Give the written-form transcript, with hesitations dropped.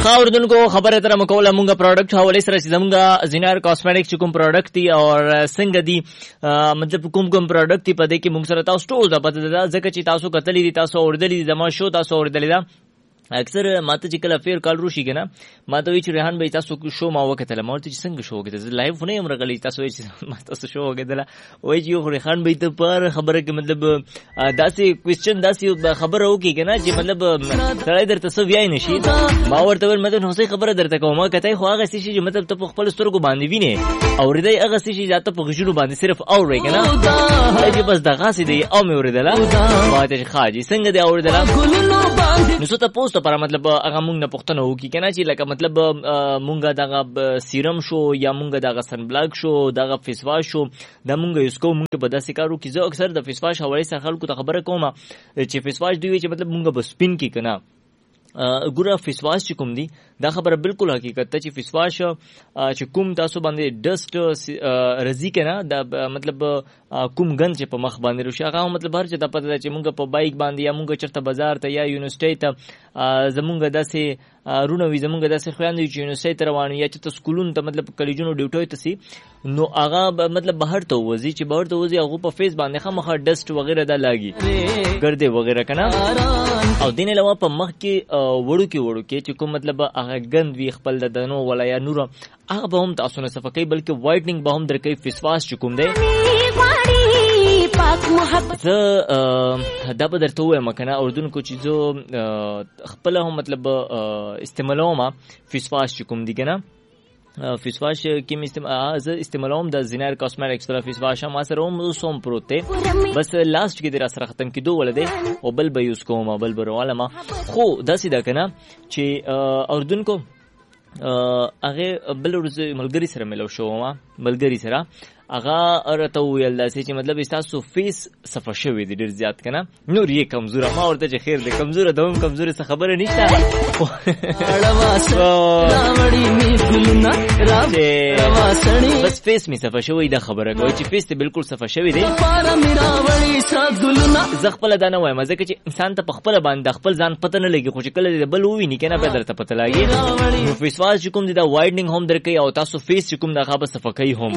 خاوردونکو خبره تر مکوله مونږه پروډکټ حواله سره چې زمونږه زینار کاسمیټک چې کوم پروډکټ دی او څنګه دی مطلب کوم پروډکټ دی په دې کې مونږ سره تاسو ټول د پته ده ځکه چې تاسو کتلې دي تاسو اوردلې دي زما شو تاسو اوردلې ده اکثر ماته چې کله فیر کال روشي کنه ماته وی چې ریحان به تاسو شو ما وکتل ما ورته څنګه شو وکتل لایو نه هم رغلی تاسو وی چې ما تاسو شو وکتل وای چې ریحان به ته پر خبره کې مطلب داسې کوېسچن داسې خبره وکي کنه چې مطلب سړی درته څه ویای نشي ما ورته ول مطلب نو څه خبره درته کوم کته خو هغه شي چې مطلب ته په خپل سترګو باندې ویني او ردی هغه شي چې ته په غشونو باندې صرف اورې کنه چې بس دغه سي دی او مې اوریدله ما ته خاجي څنګه دی اوریدله نو څه ته پوسټ پر مطلب هغه مونږ نه پوښتنه وکي کنه چې لکه مطلب مونږه دغه سیرم شو یا مونږه دغه سن بلاک شو دغه فیس واش شو دا مونږ یوز کوو مونږ په داسې کارو کې زه اکثر د فیس واش حواله سره خلکو ته خبره کوم چې فیس واش دی چې مطلب مونږ بس سپین کې کنه ګوره فیس واش چې کوم دی دا خبره بالکل حقیقت ته چې فیس واش چې کوم تاسو باندې ډسټ رزي کنه دا مطلب کوم ګند چې په مخ باندې روشي هغه مطلب هر چې د پته چې مونږ په بایک باندې یا مونږ چرته بازار ته یا یونیورسيټي ته زمونږ داسې رونوي زمونږ داسې خويندې چې یونیورسيټي ته روان یا چې سکولونو ته مطلب کالجونو ډیوټوي ته سي نو هغه مطلب بهر ته وځي چې بهر ته وځي هغه په فیس باندې خامخا ډسټ وغیرہ دا لاګي ګردې وغیرہ کنه او دین علاوه په مخ کې وړو کې چې کوم مطلب هغه ګند وی خپل د دنو ولا یا نور هغه به هم تاسو نه صفه کوي بلکې وایټنینګ به هم درکې فیس واش چې کوم دی دا به درته وایم کنه اردوونکو چې زه خپل هم مطلب استعمالوم فیس واش چې کوم دی کنه فیس واش کې زه استعمالوم د زینار کاسمیټکس سره فیس واش ما سره هم سوم پروت دی بس لاست کې در سره ختم کیدو ولده او بل به یوز کوم بل برواله ما خو داسې دا کنه چې اردوونکو هغه بل ورځ ملګری سره ملو شو ما ملګری سره هغه راته ویل داسې چې مطلب تاسو فیس صفه شوی دی ډیر زیات کنه نور یې کمزوره ما ورته چې خیر دی کمزوره دوم کمزوره څه خبره نشته بس فیس می صفه شوی دا خبره کوي چې فیس ته بالکل صفه شوی دی زه خپل دا نه وایم ځکه چې انسان ته په خپل باندې خپل ځان پته نه لګي خو چې کله بل وویني کنه به درته پته لګي نو فیس واش کوم دی دا وایډنینګ هم درکې او تاسو فیس کوم دا خبره صفه کوي هم